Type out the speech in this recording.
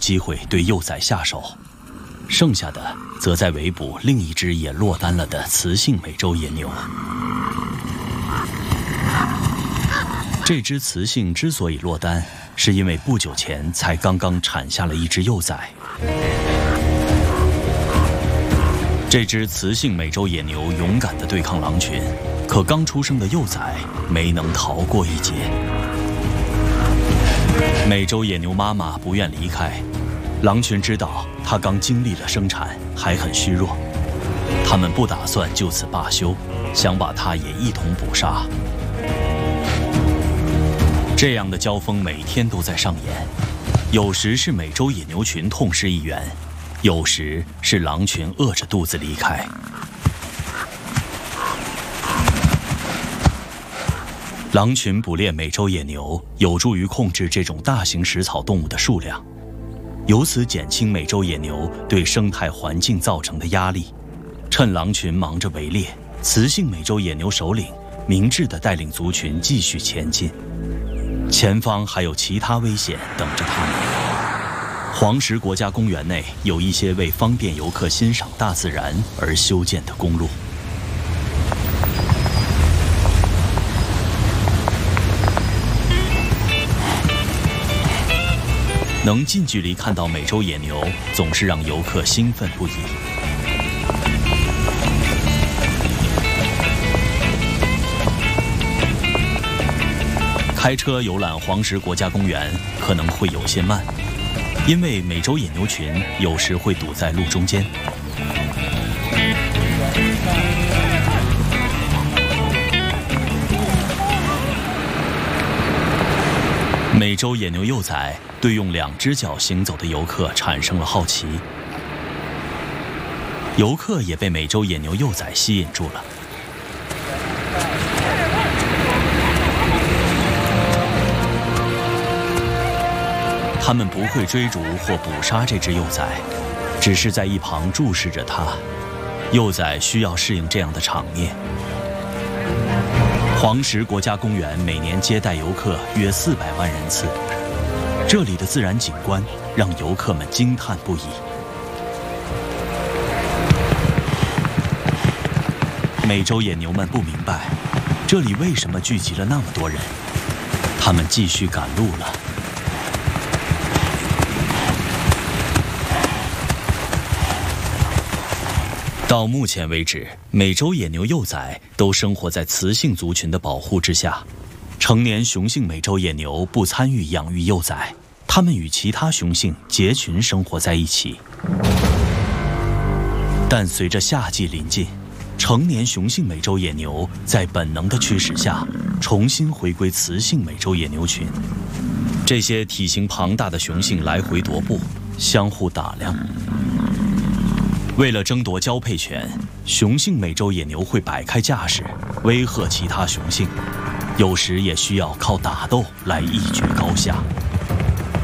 机会对幼崽下手，剩下的则在围捕另一只也落单了的雌性美洲野牛。这只雌性之所以落单，是因为不久前才刚刚产下了一只幼崽。这只雌性美洲野牛勇敢地对抗狼群，可刚出生的幼崽没能逃过一劫。美洲野牛妈妈不愿离开，狼群知道它刚经历了生产，还很虚弱，他们不打算就此罢休，想把它也一同捕杀。这样的交锋每天都在上演，有时是美洲野牛群痛失一员，有时是狼群饿着肚子离开。狼群捕猎美洲野牛，有助于控制这种大型食草动物的数量，由此减轻美洲野牛对生态环境造成的压力。趁狼群忙着围猎，雌性美洲野牛首领明智地带领族群继续前进。前方还有其他危险等着他们。黄石国家公园内有一些为方便游客欣赏大自然而修建的公路。能近距离看到美洲野牛，总是让游客兴奋不已。开车游览黄石国家公园可能会有些慢，因为美洲野牛群有时会堵在路中间。美洲野牛幼崽对用2只脚行走的游客产生了好奇，游客也被美洲野牛幼崽吸引住了。他们不会追逐或捕杀这只幼崽，只是在一旁注视着它。幼崽需要适应这样的场面。黄石国家公园每年接待游客约400万人次，这里的自然景观让游客们惊叹不已。美洲野牛们不明白，这里为什么聚集了那么多人，他们继续赶路了。到目前为止，美洲野牛幼崽都生活在雌性族群的保护之下。成年雄性美洲野牛不参与养育幼崽，它们与其他雄性结群生活在一起。但随着夏季临近，成年雄性美洲野牛在本能的驱使下，重新回归雌性美洲野牛群。这些体型庞大的雄性来回踱步，相互打量。为了争夺交配权，雄性美洲野牛会摆开架势，威吓其他雄性，有时也需要靠打斗来一决高下。